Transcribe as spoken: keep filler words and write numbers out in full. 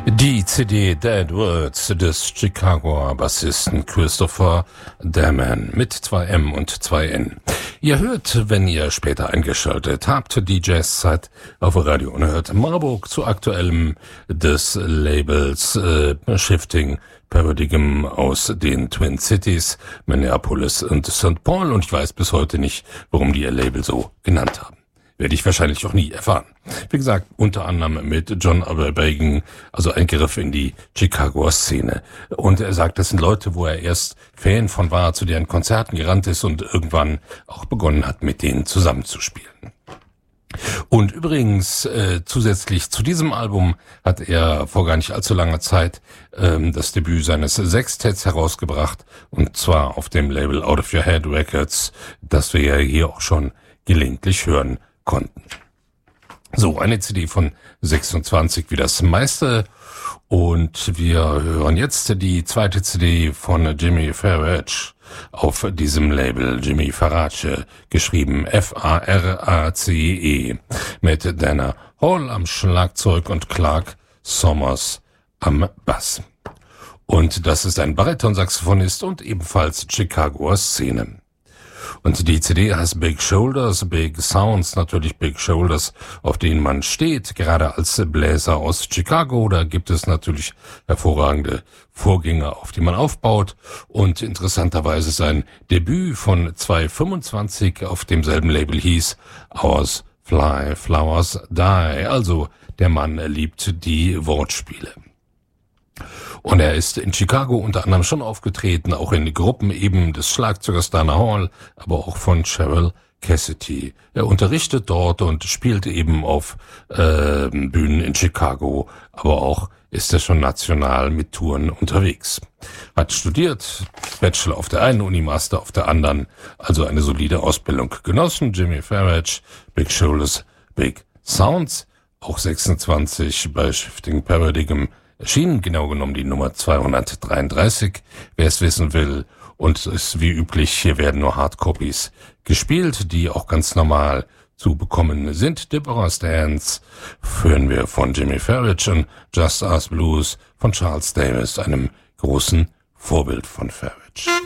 Die C D Dead Words des Chicagoer Bassisten Christopher Damon mit zwei M und zwei N. Ihr hört, wenn ihr später eingeschaltet habt, die Jazzzeit auf Radio Unerhört Marburg zu aktuellem des Labels äh, Shifting Paradigm aus den Twin Cities, Minneapolis und Sankt Paul, und ich weiß bis heute nicht, warum die ihr Label so genannt haben. Werde ich wahrscheinlich auch nie erfahren. Wie gesagt, unter anderem mit John Aberbagan, also ein Griff in die Chicagoer Szene. Und er sagt, das sind Leute, wo er erst Fan von war, zu deren Konzerten gerannt ist und irgendwann auch begonnen hat, mit denen zusammenzuspielen. Und übrigens, äh, zusätzlich zu diesem Album hat er vor gar nicht allzu langer Zeit ähm, das Debüt seines Sextetts herausgebracht, und zwar auf dem Label Out of Your Head Records, das wir ja hier auch schon gelegentlich hören konnten. So, eine C D von sechsundzwanzig wie das meiste, und wir hören jetzt die zweite C D von Jimmy Farage auf diesem Label, Jimmy Farage, geschrieben F A R A C E, mit Dana Hall am Schlagzeug und Clark Sommers am Bass. Und das ist ein Bariton-Saxophonist und ebenfalls Chicagoer Szene. Und die C D heißt Big Shoulders, Big Sounds, natürlich Big Shoulders, auf denen man steht, gerade als Bläser aus Chicago. Da gibt es natürlich hervorragende Vorgänger, auf die man aufbaut. Und interessanterweise sein Debüt von zwei fünfundzwanzig auf demselben Label hieß Ours Fly, Flowers Die. Also der Mann liebt die Wortspiele. Und er ist in Chicago unter anderem schon aufgetreten, auch in Gruppen eben des Schlagzeugers Dana Hall, aber auch von Cheryl Cassidy. Er unterrichtet dort und spielt eben auf äh, Bühnen in Chicago, aber auch ist er schon national mit Touren unterwegs. Hat studiert, Bachelor auf der einen Uni, Master auf der anderen, also eine solide Ausbildung genossen. Jimmy Farage, Big Shoulders, Big Sounds, auch sechsundzwanzig bei Shifting Paradigm erschienen, genau genommen die Nummer zweihundertdreiunddreißig, wer es wissen will. Und es ist wie üblich, hier werden nur Hardcopies gespielt, die auch ganz normal zu bekommen sind. Deborah's Dance hören wir von Jimmy Farage und Just Us Blues von Charles Davis, einem großen Vorbild von Farage.